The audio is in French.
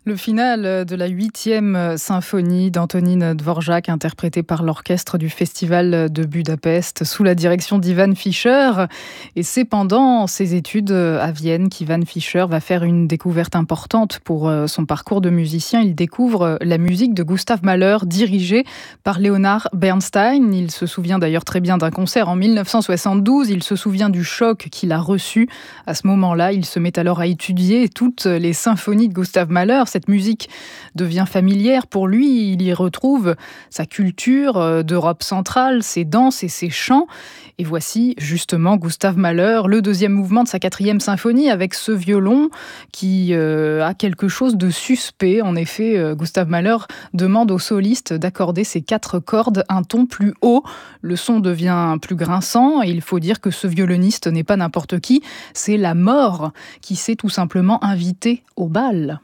Le final de la 8e symphonie d'Antonín Dvořák, interprétée par l'orchestre du Festival de Budapest sous la direction d'Ivan Fischer. Et c'est pendant ses études à Vienne qu'Ivan Fischer va faire une découverte importante pour son parcours de musicien. Il découvre la musique de Gustav Mahler, dirigée par Leonard Bernstein. Il se souvient d'ailleurs très bien d'un concert en 1972. Il se souvient du choc qu'il a reçu. À ce moment-là, il se met alors à étudier toutes les symphonies de Gustav Mahler. Cette musique devient familière pour lui. Il y retrouve sa culture d'Europe centrale, ses danses et ses chants. Et voici justement Gustav Mahler, le deuxième mouvement de sa 4e symphonie, avec ce violon qui a quelque chose de suspect. En effet, Gustav Mahler demande au soliste d'accorder ses 4 cordes un ton plus haut. Le son devient plus grinçant et il faut dire que ce violoniste n'est pas n'importe qui. C'est la mort qui s'est tout simplement invité au bal.